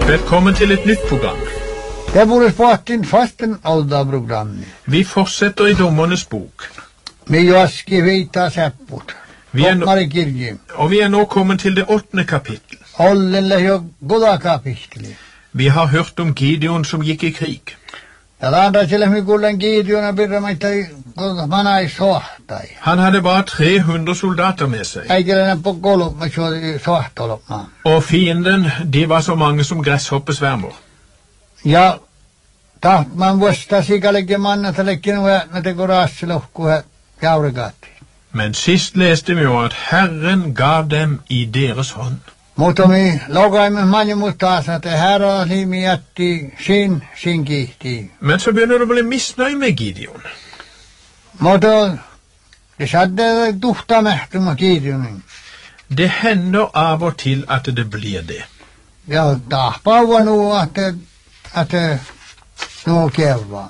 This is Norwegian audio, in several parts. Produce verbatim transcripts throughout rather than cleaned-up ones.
Velkommen til et nytt program. Det borde spart inn fast en alderprogram. Vi fortsetter i Dommernes bok. Med jaske vita seppot. Vi er, nå, kirke. og vi er nå kommet til det åttende kapittel. Alle leger goda kapittel. Vi har hørt om Gideon som gikk i krig. Ja, da er til en gulden Gideon og byrde meg til man er i såhta. Han hadde bare tre hundre soldater med seg. Jeg er på gulv med kjøret i såhta. Og fienden, de var så mange som gresshoppesvermer. Ja, da man visste sikkert ikke mannen til ikke noe når det går rasselokko her jauregati. Men sist leste vi jo at Herren gav dem i deres hånd. Mutta mi logai mange mutta at det her er limi atti sin sin kihti. Men så begynner du å bli misnøyd med Gideon. Mutta det skjedde dufta mehtum av Gideon. Det hender av og til at det blir det. Ja, da var noe at det at det noe kjærva.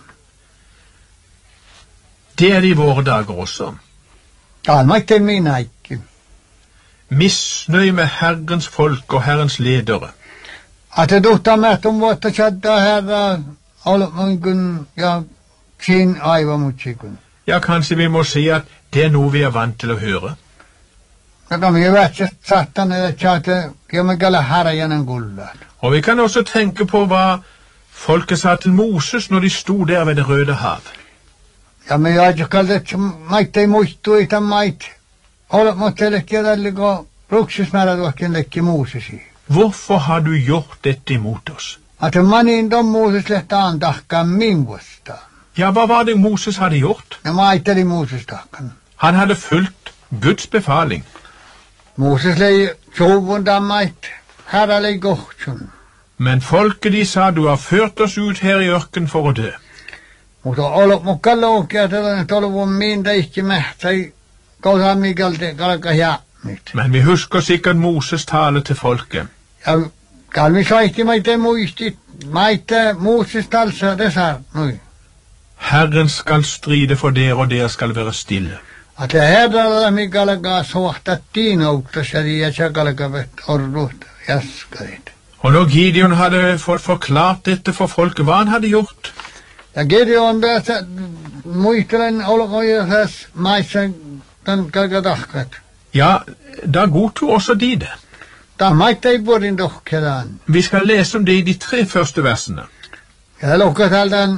Det er det i våre dager også. Ja, men ikke min ikke. Misnøy med Herrens folk og Herrens ledere. At det dukta med om hva det skjedde her, alle mange, ja, sin aiva mot sikken. Ja, kanskje vi må si at det er noe vi er vant til å høre. Ja, da vi vet ikke satan er ikke at jeg må gale herre gjennom guldet. Og vi kan også tenke på hva folket sa til Moses når de sto der ved det røde hav. Ja, men jeg har ikke kallt det som meit det mot og ikke meit. Alle måtte lekke det ligge bruksesmæret og ikke lekke Moses i. Hvorfor har du gjort dette imot oss? At mannen da Moses lette an dakka min bosta. Ja, hva var det Moses hadde gjort? Ja, meit det Moses dakkan. Han hadde fulgt Guds befaling. Moses leie tjovun da meit. Herre leie gårdsjun. Men folket de sa, du har ført oss ut her i ørken for å dø. Mutta alle mokka låke at det tåle var min det ikke med seg. Gått han mig alltid galka ja mitt. Men vi husker sikkert Moses tale til folket. Ja, kan vi sa ikke meg det muistit. Meite Moses talsa det sa nu. Herren skal stride for dere, og dere skal være stille. At det her da mig galka såhta tina ukta sari ja galka vet orrut jaskarit. Og når Gideon hadde fått forklart dette for folket, hva han hadde gjort? Ja, Gideon det muistelen olgojas maisen den galgadakkat. Ja, da godtog også de det. Da meite jeg både en dokkedan. Vi skal lese om det i de tre første versene. Ja, lukket all den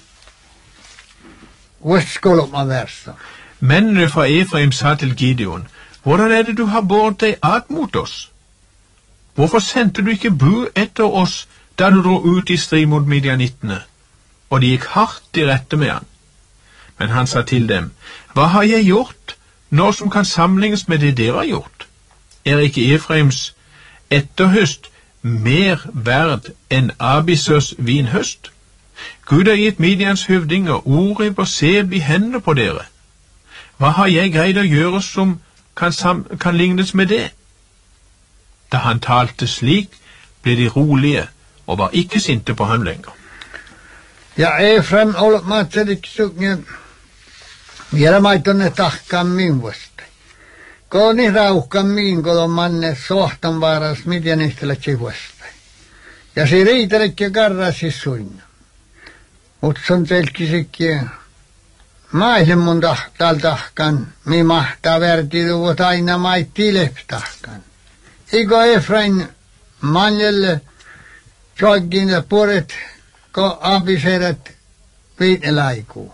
vestskål om av verset. Mennene fra Efraim sa til Gideon, hvordan er det du har båret deg ad mot oss? Hvorfor sendte du ikke bud etter oss da du dro ut i strid mot Midianittene? Og de gikk hardt i rette med han. Men han sa til dem, hva har jeg gjort, nå som kan sammenlignes med det dere har gjort? Er ikke Efraims etterhøst mer verd enn Abisøs vinhøst? Gud har gitt Midians høvdinger, Oreb og Seb i hendene på dere. Hva har jeg greid å gjøre som kan, kan lignes med det? Da han talte slik, ble de rolige og var ikke sinte på ham lenger. Ja, Efraim, alle mater ikke sugne. Vi er maitone takka min vasta. Gå ni rauka min, gå de manne sohtan varas midjanistella vasta. Ja se riitar ikke garrasi suinna. Mut son telkis ikke maille mun tal tahkan, mi mahtaa vertiduvut aina maitti leptahkan. Igo Efraim manjelle joggin ja puret ko abiserat viidelaiku.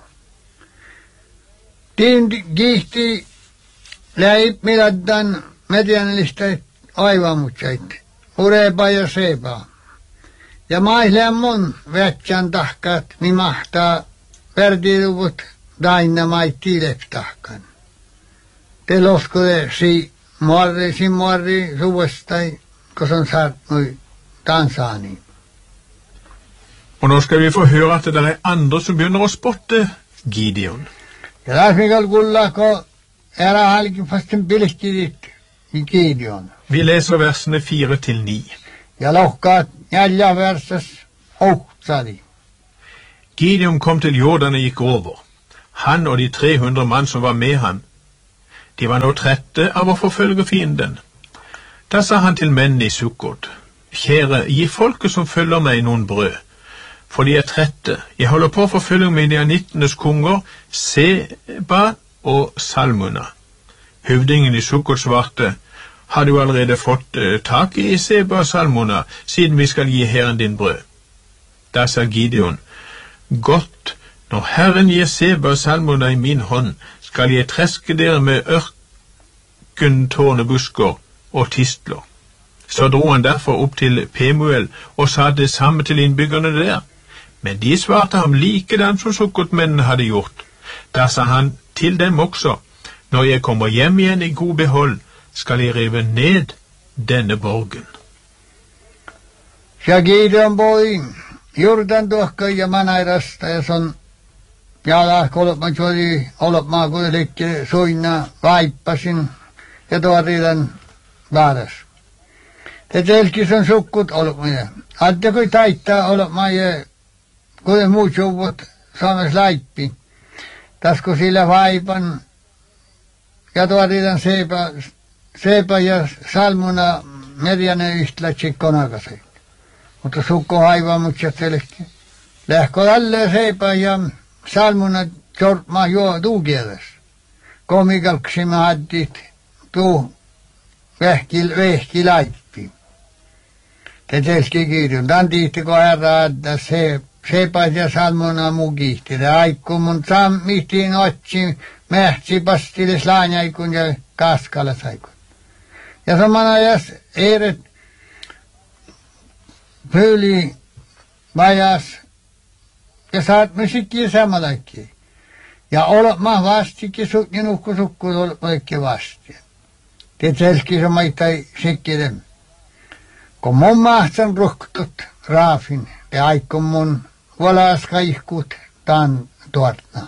Tin gihti läip miladdan medianlistait aivamutsait, Ureba ja Seba. Ja maihleen mun vätsän tahkat, mi mahtaa vertiduvut daina maitti leptahkan. Te loskode si muarri, si muarri suvestai, kun on saat nui Tansani. Og nå skal vi få høre at det er andre som begynner å spotte Gideon. Ja läsmikal kullako ära halki fastin pilkkidit i Gideon. Vi leser versene fire til ni. Ja lohkaat jäljä versas ouhtsadi. Gideon kom til Jordan og gikk over. Han og de tre hundre mann som var med han. De var nå trette av å forfølge fienden. Da sa han til mennene i Sukkot, Kjære, gi folket som følger meg noen brød, for de er trette. Jeg holder på å forfølge Midianittenes konger, Seba og Salmuna. Høvdingen i Sukkot svarte, hadde jo allerede fått uh, tak i Seba og Salmuna, siden vi skal gi Herren din brød. Da sa Gideon, godt, når Herren gir Seba og Salmuna i min hånd, skal jeg treske dere med ørkentårnebusker og tistler. Så dro han derfor opp til Pemuel og sa det samme til innbyggerne der. Men de svarte ham likedan som Sukkotmennene hadde gjort. Da sa han til dem også, når jeg kommer hjem igjen i god behold, skal jeg rive ned denne borgen. Ja Gideon boi Jordan tuokka ja manairasta ja son jala kolma jodi olma kuitenkin suina vaippasin ja tuoridan vaaras. Te telkis on sukkut olma ja. Adde kui taittaa olma ja kuiten muut juvut Suomessa laippi. Tasko sillä vaipan ja tuoridan Seba, Seba ja Salmuna Merjanen yhtlätsi konakaseen. Mutta sukko haivaa mutset selkeä. Lähkö alle Seba ja Salmuna jorma juo tuukieles. Komikalksima haddit tuu vehkil vehki laippi. Te telski Gideon. Dan tihtiko herra adda Seba ja Salmuna mukihti. Te aikku mun sammihtiin otsi mähtsi pastille slaanjaikun ja kaskalasaikun. Ja samana jas eret pöyli vajas ja saat musiikkia samalaikki. Ja olma vastikin ja nuhku sukku olekki vasti. Te selski samaitai sikkidem. Kun mun mahtsan ruhtut raafin, te aikun mun valas kaikkut tan tuotna.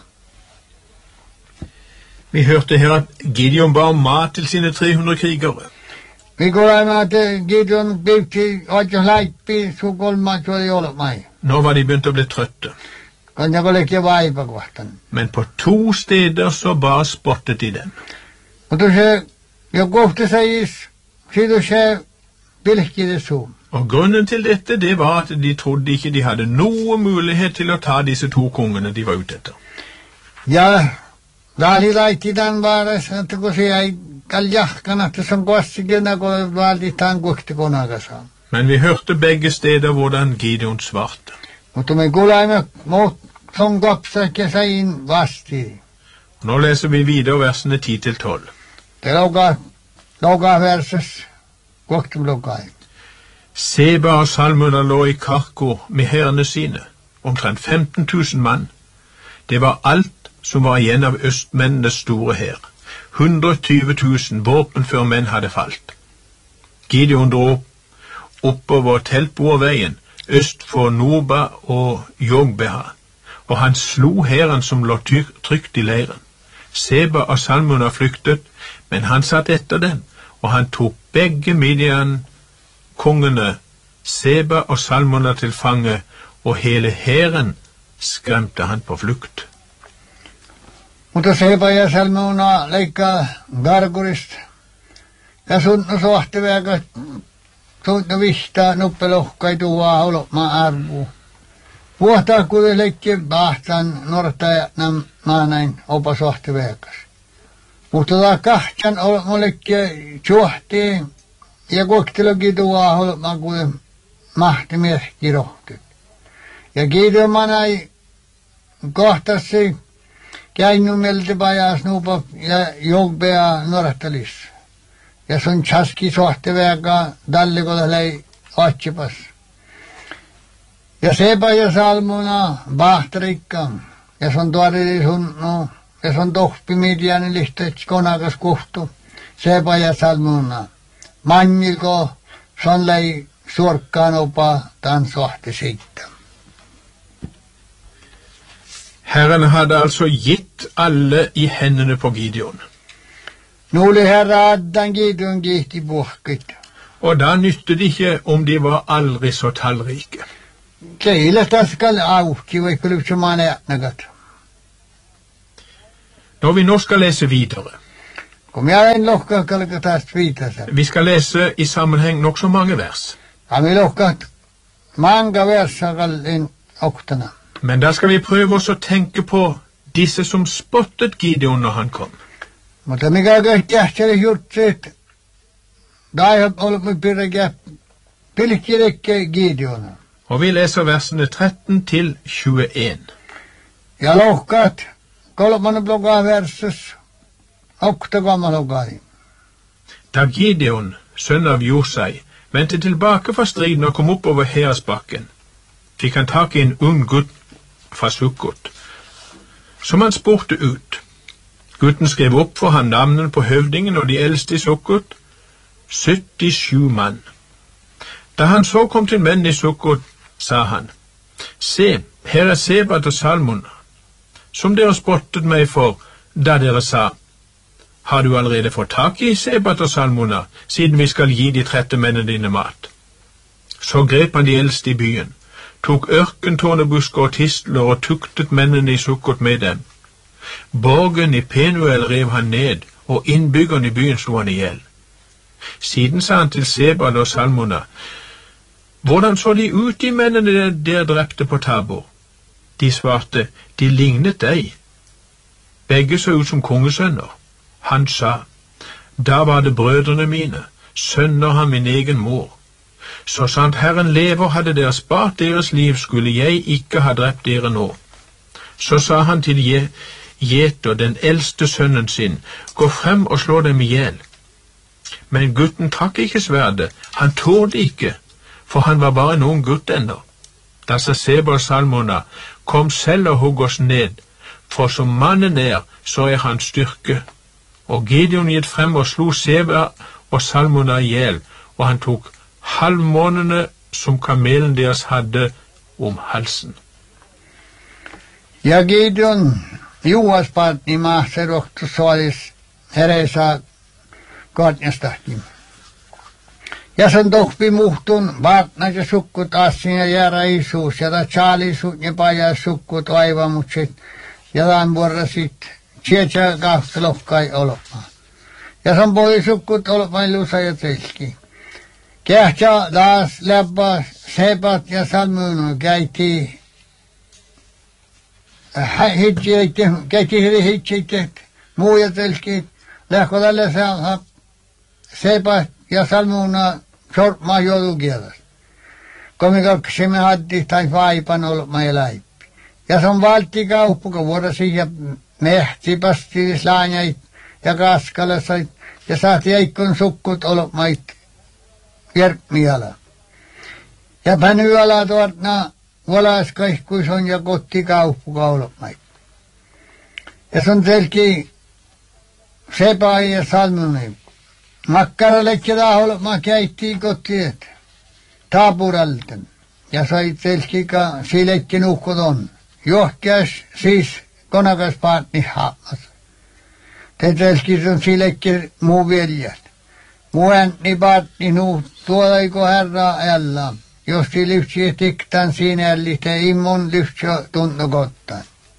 Vi hørte her at Gideon ba om mat til sine tre hundre krigere. Vi kuulemme, että Gideon pyyhti oikein laippi sukolmat oli olmai. Nå var de begynt å bli trøtte. Kan jeg ikke vaipa kohtan. Men på to steder så bare spottet de dem. Mutta se, jo kohta seis, sidu se pilkide suun. Og grunnen til dette, det var at de trodde ikke de hadde noe mulighet til å ta disse to kongene de var ute etter. Ja, vaalilaittitan vaaras, että kun se ei kaljahkana, että se on kostikin, kun vaalitaan kohti konakasaan. Men vi hørte begge steder hvordan Gideon svarte. Mutta me kuulemme muut som kopsakke sein vasti. Nå leser vi videre versene ti til tolv. Det lukka, lukka verses kohti lukkai. Seba og Salmuna lå i Karko med hærene sine, omtrent femten tusen mann. Det var alt som var igjen av østmennenes store hær. hundre og tyve tusen våpenfør menn hadde falt. Gideon dro oppover teltbordveien, øst for Noba og Jogbeha, og han slo hæren som lå trygt i leiren. Seba og Salmuna flyktet, men han satt etter dem, og han tok begge Midian-kongene, Seba og Salmuna til fange, og hele hæren skremte han på flukt. Mutta Seba ja Salmuna leikkaa Gargurista. Ja sunnu sohtiväkä sunnu vihtaa nuppelohkai tuua olopma arvuu. Vuotaa kuule leikki bahtan nortajatnan maanain opa sohtiväkäs. Mutta ta kahtjan olopma leikki juhti ja koktelogi tuua olopma kuule mahti miehki rohti. Ja Gideon manai kohtasi käinu melti pajas nuupa ja Jogbea norahtalis. Ja sun chaski sohteväga dallikoda lei otsipas. Ja Seba ja Salmuna bahtarikka. Ja sun tuorili sun, no, ja sun tohpi Midianin lihtets konakas kuhtu. Seba ja Salmuna. Manniko sun lei suorkkaan opa tan sohti siitä. Herren hadde altså gitt alle i hendene på Gideon. Nu oli herra addan Gideon gihti puhkit. Og da nyttet det ikke om de var aldri så tallrike. Keile taskal auki, vaikka lypsumaan jätnakat. Når vi nå skal lese videre. Kom jeg en lohka kalka taas viitasa. Vi skal lese i sammenheng nok så mange vers. Han vil lukket mange verser inn oktene. Men da skal vi prøve oss å tenke på disse som spottet Gideon når han kom. Mutta mikä köhtiähteli jutsit, da jeg holdt med pyrrekä pilkkirikke Gideon. Og vi leser versene tretten til tjueen. Ja lohkat, kolmannen blokaa versus, okta gammalogari. Da Gideon, sønn av Josai, vendte tilbake fra striden og kom opp over Heresbakken, fikk han tak i en ung gutt fra Sukkot, som han spurte ut. Gutten skrev opp for han navnen på høvdingen og de eldste i Sukkot, syttisju mann. Da han så kom til menn i Sukkot, sa han, se, her er Sebat og Salmon, som dere spottet meg for, da dere sa, har du allerede fått tak i Sebat og Salmona, siden vi skal gi de trette mennene dine mat? Så grep han de eldste i byen, tok ørkentårnebusker og tistler og tuktet mennene i Sukkot med dem. Borgen i Penuel rev han ned, og innbyggerne i byen slo han ihjel. Siden sa han til Sebat og Salmona, hvordan så de ut, de mennene der drepte på Tabor? De svarte, de lignet deg. Begge så ut som kongesønner. Han sa, da var det brødrene mine, sønner av min egen mor. Så sant Herren lever, hadde dere spart deres liv, skulle jeg ikke ha drept dere nå. Så sa han til Je Jeter, den eldste sønnen sin, gå frem og slå dem ihjel. Men gutten trakk ikke sverdet, han tålte ikke, for han var bare en ung gutt ennå. Da sa Sebat og Salmona, kom selv og hugg oss ned, for som mannen er, så er hans styrke. Og Gideon gitt frem og slo Sebat og Salmona ihjel, og han tok halvmånene som kamelen deres hadde om halsen. Ja Gideon, Juhas partni maassa rohtu soalis hereisa kootnjastahti. Ja sen tohpi muhtun vaatnat ja sukkut assin ja jäära isuus ja ta tsaalisut ja paja sukkut aivamukset ja tämän vuorra sit tsietsä kahtelokkai olopaa. Ja sen poi sukkut olopaa lusa ja telki. Kähtsä taas läppä Sebat ja Salmona käyti hitjeitte, käyti hiri hitjeitte muu ja telki. Lähkö tälle saa Sebat ja Salmona sormaa joulukielosta. Komikaksi me haddi tai vaipan olma ja läippi. Ja se on valtti kauppuka vuorosi ja mehti pastis laanjait ja kaskalesait ja saati jäikkon sukkut olmait järpmiala. Ja pänyyala tuotna valaskaihkuis on ja kotti kauppuka olmait. Ja se on telki Sebat ja Salmona. Makkarallekin olma käytiin kotiin Taburalten ja sai telkika silekin uhkoton. Johtias siis konakas paatni haamas. Te telkis on silekin muu veljät. Muu äänni paatni nuu tuodaiko herraa ällaan. Jos si lyhtsii tiktan siinä ällite immun lyhtsio tunnukottaan.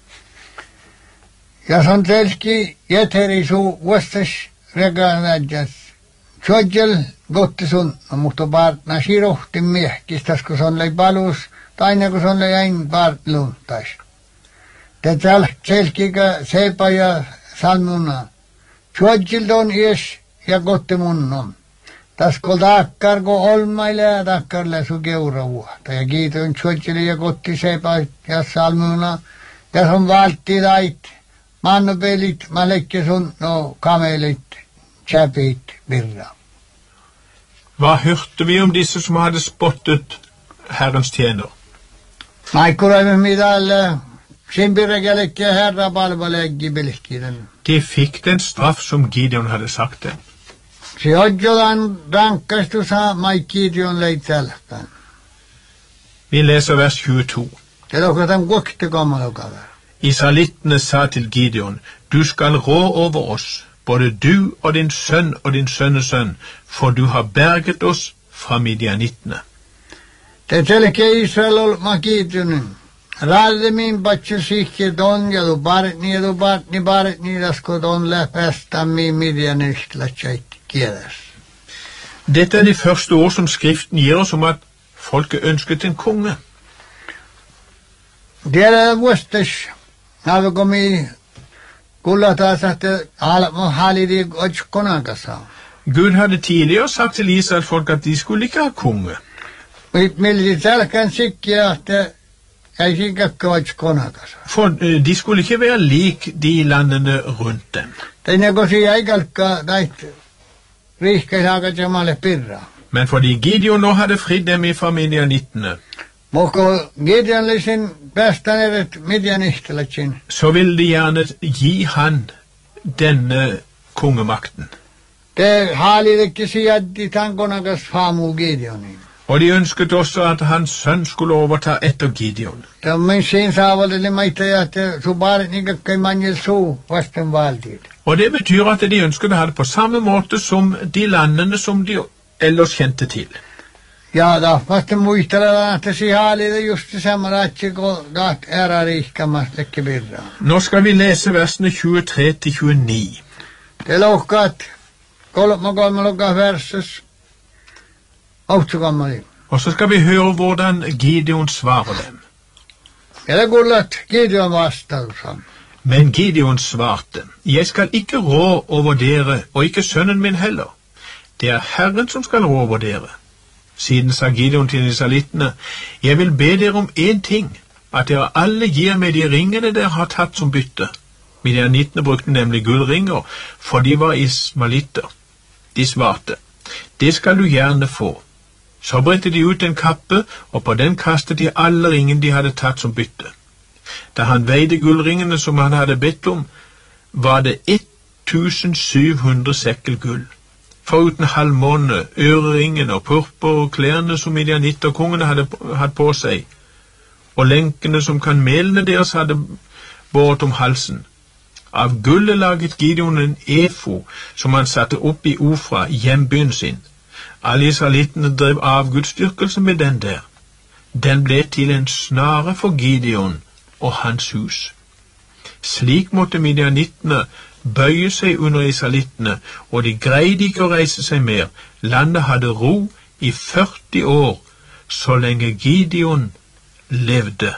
Ja se on telki jäterisuu vuostas regaanadjas. Tjodjel gotti sun, mutta partna sirohti miehkistas, kun se on lei palus, tai kun se on lei ain part luntais. Te täl selkikä Sebat ja Salmona. Tjodjel on ies ja gotti munnom. Tas kol takkar ko olmaile ja takkar läsu keura vuotta. Ja kiitoin Tjodjeli ja gotti Sebat ja Salmona. Ja se on valtti tait, mannupelit, malekke sun, no kamelit, tjäpit, virra. Hva hørte vi om disse som hadde spottet Herrens tjener? Maikkuraimme mitalla simpirekelekki ja herra palveleggi pilkkinen. De fikk den straff som Gideon hadde sagt dem. Se odjolan rankkastu saa Gideon leit tälhtään. Vi leser vers tjueto. Det lukkatan kokte kammalokavara. Israelittene sa til Gideon, du skal rå over oss, både du og din sønn og din sønnesønn, for du har berget oss fra midianittene. Te telke Israel olma Gideonin. Raade min patsi sikke don ja du bartni ja du bartni bartni rasko don läpästä min midianistla tjeit kieles. Dette er de første ord som Skriften gir oss om at Folket ønsket en konge. Det är vuostas. Har kommit kullataan että ala halidi otkonakasa. Gud hadde tidligere sagt til Israel-folk at de skulle ikke ha konge. Milli tälkän sikkiä että ei sikakka otkonakasa. For uh, de skulle ikke være lik de landene rundt dem. Teine kosi aikalka tait riihkaisaaka jamalle pirra. Men fordi Gideon nå hadde fridd dem fra Midianittene, Moko Gideonlisin päästän edet Midianihtelatsin. så ville de gjerne gi han denne kongemakten. Te haalidekki sijaddi tankonakas faamu Gideonin. Og de ønsket også at hans sønn skulle overta etter Gideon. Tämän siinä saavalleli maita ja että subarit nikakkai manjel suu vasten valtiid. Og det betyr at de ønsket å ha det på samme måte som de landene som de ellers kjente til. Ja da vasten muistella että si haalide just samma ratsi ko daat ära riihkamas lekki birra. Nå skal vi lese versene tjuetre til tjueni. Te lohkaat kolma kolma lukka versus Autsukammali. Og så skal vi høre hvordan Gideon svarer dem. Ja det kullat Gideon vastausam. Men Gideon svarte, jeg skal ikke rå over dere, og ikke sønnen min heller. Det er Herren som skal rå over dere. Siden sa Gideon til israelittene, jeg vil be dere om en ting, at dere alle gir meg de ringene dere har tatt som bytte. Midianittene brukte nemlig gullringer, for de var ismalitter. De svarte, det skal du gjerne få. Så bredte de ut en kappe, og på den kastet de alle ringene de hadde tatt som bytte. Da han veide gullringene som han hadde bedt om, var det syttentusen hundre sekkel gull. Foruten halvmåne, øreringen og purper og klærne som midianitterkongene hadde hatt på seg, og lenkene som kamelene deres hadde båret om halsen. Av gullet laget Gideon en efo som han satte opp i Ofra, hjembyen sin. Alle israelittene drev avgudsdyrkelse med den der. Den ble til en snare for Gideon og hans hus. Slik måtte midianittene bøye seg under israelittene, og de greide ikke å reise seg mer. Landet hadde ro i førti år, så lenge Gideon levde.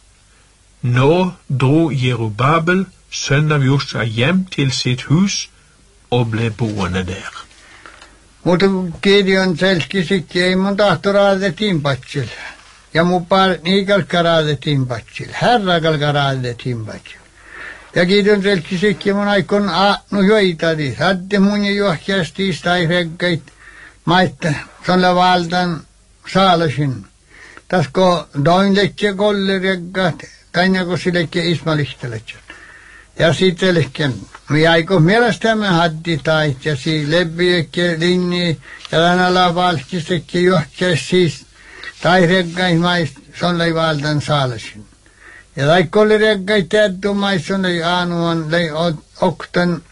Nå dro Jerubabel, sønn av Josja, hjem til sitt hus og ble boende der. Mutta Gideon selski sikki ei mun tahto raadettiin patsil. Ja mun paar niikalka raadettiin patsil. Herrakalka raadettiin patsil. Ja Gideon selski sikki mun aikon aatnu joitadi. Hadde mun juohkiastis tai reggait maitte sonla valdan saalasin. Tasko doinlekki kolle reggat tainako silekki ismalihteletsi. Ja sitten lehken. Me aiko mielestämme haddi tait ja si lebbiekki linni ja tänällä valkisekki juohkeas siis tai reggais mais sonlai valdan saalasin. Ja taikko oli reggai täddu mais sonlai aanuan lei oktan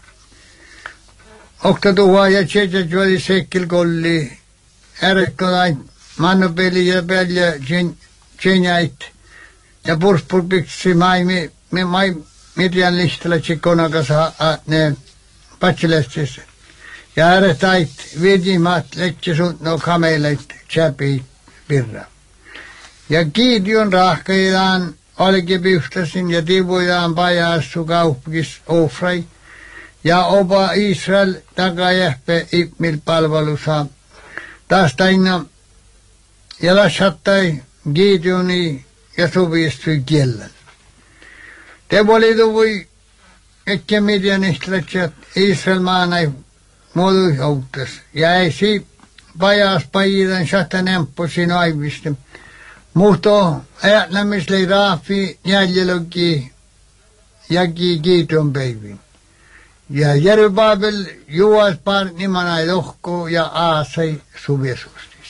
okta tuhaa ja tsetset juoli sekkil kolli ärekko tai mannupeli ja pelja tsenjait ja purspurpiksi maimi mai Midian lihtellä tsikkonakas ne patsilestis. Ja ääretait vidimat lekkisut no kameleit tsäpi pirra. Ja Gideon rahkaidaan olikin pyhtäsin ja tivuidaan pajassu kauppis Ofrai. Ja opa Israel takajähpe ipmil palvelusa. Taas taina ja lashattai Gideoni ja suvistui kiellen. Te valitu voi ekki Midianihtelatsi, että Israel maanai muodui auttas. Ja ei si pajas pajidan sata nemposin aivisten. Muhto ajatlemisli raafi jäljelogi jagi Gideon päivin. Ja Jerubabel juas par nimanai lohko ja aasai suviesustis.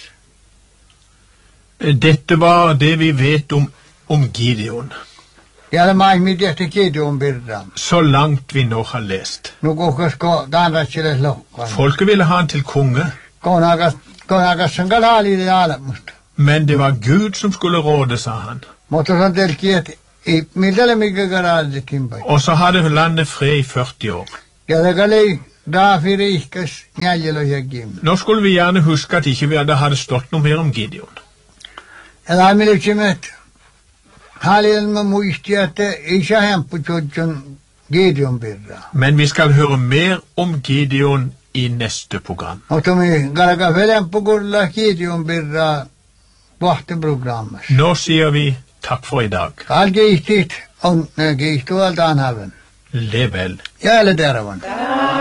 Dette var det vi vet om, om Gideon. Ja det maihmi tehti Gideon birran. Så langt vi nå har lest. No kuhkasko taanratsiles lohkaan. Folket ville ha han til konge. Konakas, konakas sen kalaalide aalemusta. Men det var Gud som skulle råde, sa han. Mutta se on telki, että ei mitään mikä kalaalide timpai. Og så hadde landet fred i førti år. Ja det kalei raafi riihkas jäljelo ja kim. Nå skulle vi gjerne huske at ikke vi hadde hadde stått noe mer om Gideon. Älä miltsimet. Haljelma muisti, että isä hemputjodjon Gideon birra. Men vi skal høre mer om Gideon i neste program. Mutta me galga velen pukulla Gideon birra vahtiprogrammas. Nå sier vi takk for i dag. All kiihtit on kiihtuvaltaan haven. Lev vel. Jäälle tervan.